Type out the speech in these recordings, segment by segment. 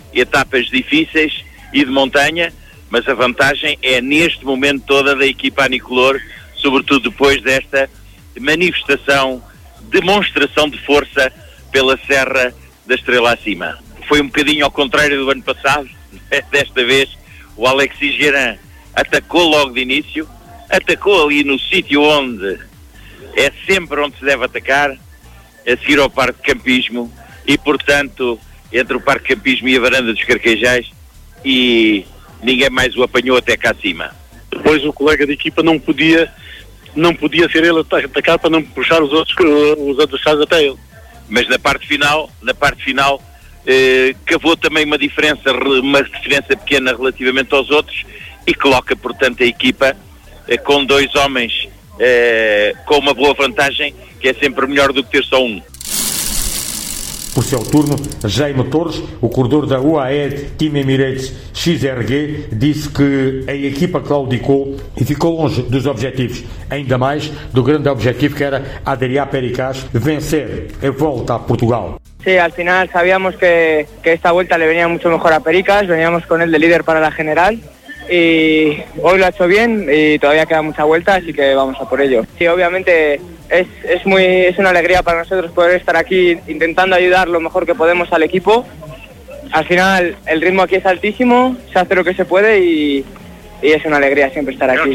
etapas difíceis e de montanha, mas a vantagem é neste momento toda da equipa anicolor, sobretudo depois desta manifestação, demonstração de força pela Serra da Estrela acima. Foi um bocadinho ao contrário do ano passado. Desta vez o Alexis Guérin atacou logo de início, atacou ali no sítio onde é sempre onde se deve atacar, a seguir ao Parque de Campismo, e portanto entre o Parque de Campismo e a Varanda dos Carquejais, e ninguém mais o apanhou até cá acima. Depois o colega de equipa não podia ser ele a atacar para não puxar os adversários até ele. Mas na parte final cavou também uma diferença pequena relativamente aos outros, e coloca portanto a equipa com dois homens com uma boa vantagem, que é sempre melhor do que ter só um. Por seu turno, Jaime Torres, o corredor da UAE Team Emirates XRG, disse que a equipa claudicou e ficou longe dos objetivos, ainda mais do grande objetivo que era Adrià Pericaz vencer a volta a Portugal. Sí, al final sabíamos que esta vuelta le venía mucho mejor a Pericaz, veníamos con él de líder para la general y hoy lo ha hecho bien y todavía queda mucha vuelta, así que vamos a por ello. Sí, obviamente es una alegría para nosotros poder estar aquí intentando ayudar lo mejor que podemos al equipo. Al final el ritmo aquí es altísimo, se hace lo que se puede y es una alegría siempre estar aquí.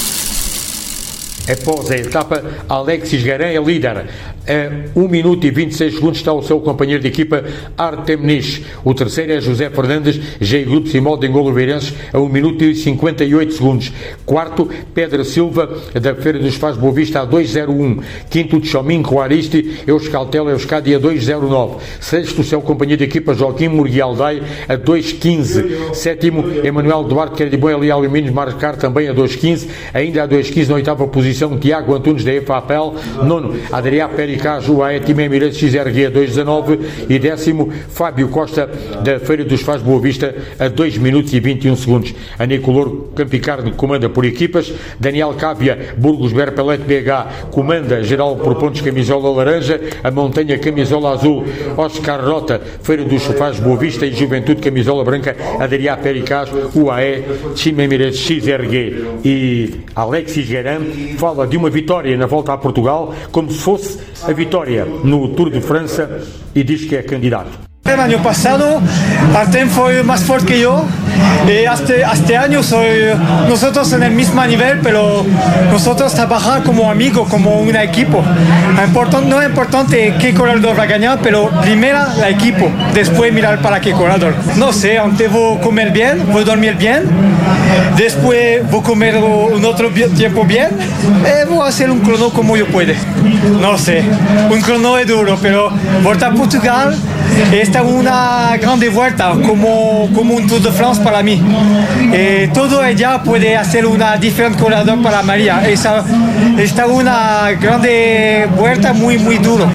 Após a etapa, Alexis Guérin é líder. A 1 minuto e 26 segundos está o seu companheiro de equipa, Artem Nish. O terceiro é José Fernandes, G Grupo Simão de Angola-Veirenses, a 1 minuto e 58 segundos. Quarto, Pedro Silva, da Feira dos Faz Boa Vista, a 2:01. Quinto, Tchomin Coaristi, Euskaltel Euskadi, a 2:09. Sexto, o seu companheiro de equipa, Joaquim Murguialdai, a 2:15. Sétimo, Emanuel Duarte, que é de Boa e Alumínios, marcar também a 2:15. Ainda a 2:15 na oitava posição, Tiago Antunes, da EFAPEL. Nono, Adrià Pericaz, UAE Team Emirates XRG, a 2:19. E décimo, Fábio Costa, da Feira dos Faz Boa Vista, a 2 minutos e 21 segundos. A Nicolor Campicarne comanda por equipas. Daniel Cávia, Burgos Berpelete BH, comanda geral por pontos, camisola laranja. A Montanha, camisola azul. Oscar Rota, Feira dos Faz Boa Vista, e Juventude, camisola branca. Adrià Pericaz, UAE Team Emirates XRG. E Alexis Guérin fala de uma vitória na volta a Portugal como se fosse a vitória no Tour de França e diz que é candidato. El año pasado Artem fue más fuerte que yo y este año nosotros en el mismo nivel, pero nosotros trabajar como amigos, como un equipo. No es importante qué corredor va a ganar, pero primero el equipo, después mirar para qué corredor. No sé, antes voy a comer bien, voy a dormir bien, después voy a comer un otro tiempo bien y voy a hacer un crono como yo pueda. No sé, un crono es duro, pero volta a Portugal esta es una grande vuelta, como un Tour de France para mí. Todo ella puede hacer una diferente corredor para María. Esta es una grande vuelta muy, muy duro.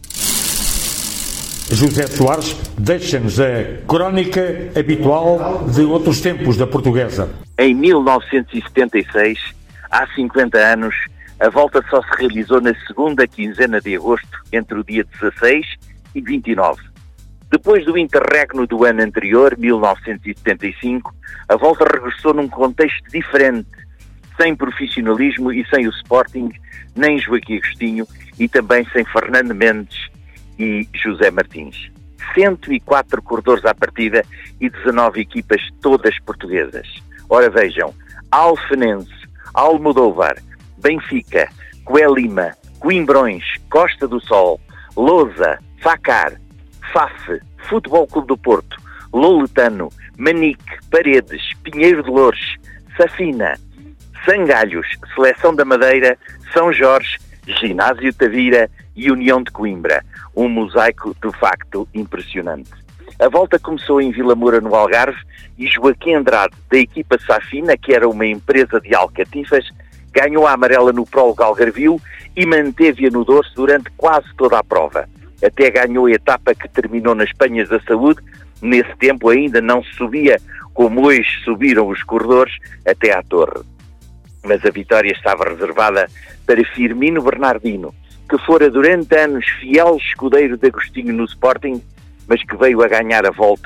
José Soares deixa-nos a crónica habitual de outros tempos da portuguesa. Em 1976, há 50 anos, a volta só se realizou na segunda quinzena de agosto, entre o dia 16 e 29. Depois do interregno do ano anterior, 1975, a volta regressou num contexto diferente, sem profissionalismo e sem o Sporting, nem Joaquim Agostinho e também sem Fernando Mendes e José Martins. 104 corredores à partida e 19 equipas todas portuguesas. Ora vejam, Alfenense, Almodóvar, Benfica, Coelima, Coimbrões, Costa do Sol, Lousa, Facar, FAF, Futebol Clube do Porto, Loletano, Manique, Paredes, Pinheiro de Loures, Safina, Sangalhos, Seleção da Madeira, São Jorge, Ginásio Tavira e União de Coimbra. Um mosaico de facto impressionante. A volta começou em Vila Moura, no Algarve, e Joaquim Andrade, da equipa Safina, que era uma empresa de alcatifas, ganhou a amarela no prólogo algarvio e manteve-a no dorso durante quase toda a prova. Até ganhou a etapa que terminou nas Penhas da Saúde. Nesse tempo ainda não se subia como hoje subiram os corredores até à Torre. Mas a vitória estava reservada para Firmino Bernardino, que fora durante anos fiel escudeiro de Agostinho no Sporting, mas que veio a ganhar a volta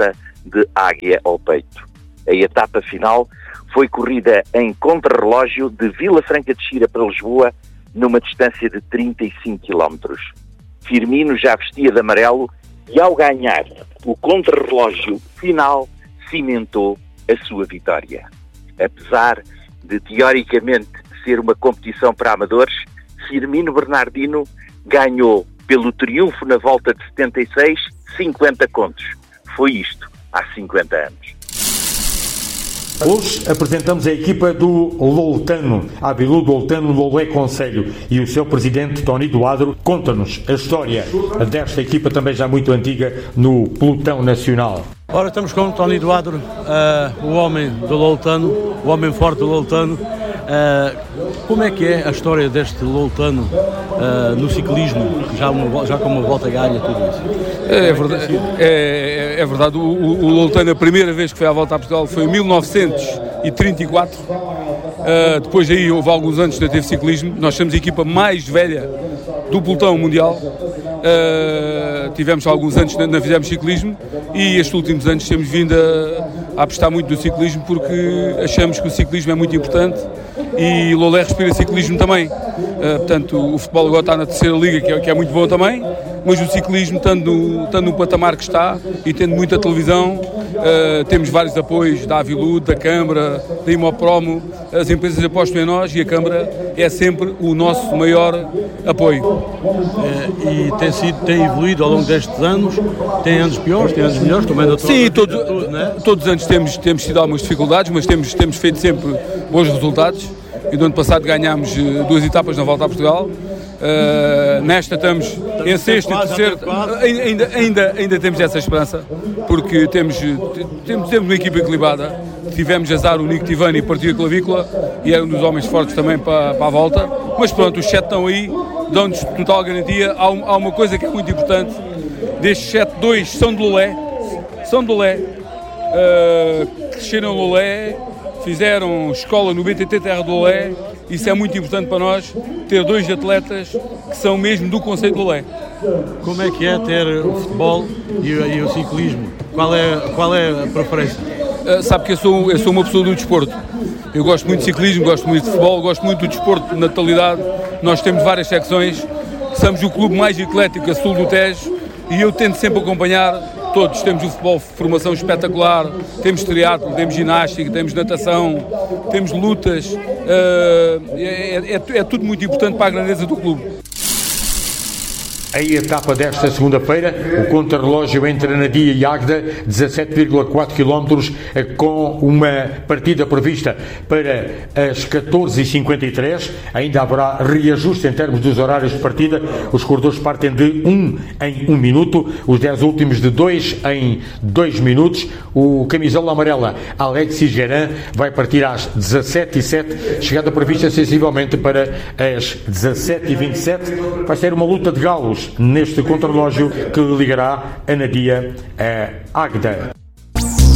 de águia ao peito. A etapa final foi corrida em contrarrelógio de Vila Franca de Xira para Lisboa, numa distância de 35 km. Firmino já vestia de amarelo e, ao ganhar o contrarrelógio final, cimentou a sua vitória. Apesar de, teoricamente, ser uma competição para amadores, Firmino Bernardino ganhou, pelo triunfo na volta de 76, 50 contos. Foi isto há 50 anos. Hoje apresentamos a equipa do Loutano, a Avilud Loutano Lolé Conselho, e o seu presidente, Tony Doadro, conta-nos a história desta equipa também já muito antiga no pelotão nacional. Ora, estamos com o Tony Doadro, o homem do Loutano, o homem forte do Loutano. Como é que é a história deste Loutano no ciclismo, já com uma volta ganha, tudo isso? É verdade. O Loutano, a primeira vez que foi à volta a Portugal foi em 1934. Depois daí houve alguns anos que teve ciclismo. Nós somos a equipa mais velha do pelotão mundial. Tivemos alguns anos que não fizemos ciclismo e estes últimos anos temos vindo a apostar muito no ciclismo, porque achamos que o ciclismo é muito importante e Lolé respira ciclismo também. Portanto, o futebol agora está na terceira liga, que é muito bom também, mas o ciclismo, estando no patamar que está e tendo muita televisão, temos vários apoios da Avilud, da Câmara, da Imopromo, as empresas apostam em nós e a Câmara é sempre o nosso maior apoio. E tem evoluído ao longo destes anos, tem anos piores, tem anos melhores, como é natural. Sim, todos os anos temos tido algumas dificuldades, mas temos feito sempre bons resultados. E no ano passado ganhámos 2 etapas na Volta a Portugal. Nesta estamos em sexto e terceiro. Ainda temos essa esperança, porque temos uma equipa equilibrada. Tivemos azar, o Nico Tivani partiu a clavícula e era um dos homens fortes também para a volta. Mas pronto, os 7 estão aí, dão-nos total garantia. Há uma coisa que é muito importante: destes 7, 2 são de Lolé. Cresceram em Lolé, fizeram escola no BTT Terra de Lolé. Isso é muito importante para nós, ter 2 atletas que são mesmo do conceito de Lolé. Como é que é ter o futebol e o ciclismo? Qual é a preferência? Sabe que eu sou uma pessoa do desporto. Eu gosto muito de ciclismo, gosto muito de futebol, gosto muito do desporto na totalidade. Nós temos várias secções, somos o clube mais eclético a sul do Tejo e eu tento sempre acompanhar todos. Temos o futebol de formação espetacular, temos triatlo, temos ginástica, temos natação, temos lutas. É tudo muito importante para a grandeza do clube. A etapa desta segunda-feira, o contrarrelógio entre Anadia e Águeda, 17,4 km, com uma partida prevista para as 14h53. Ainda haverá reajuste em termos dos horários de partida. Os corredores partem de 1 em 1 minuto, os 10 últimos de 2 em 2 minutos. O camisola amarela, Alexis Geran, vai partir às 17h07, chegada prevista sensivelmente para as 17h27. Vai ser uma luta de galos neste contrarrelógio que ligará Anadia a Águeda.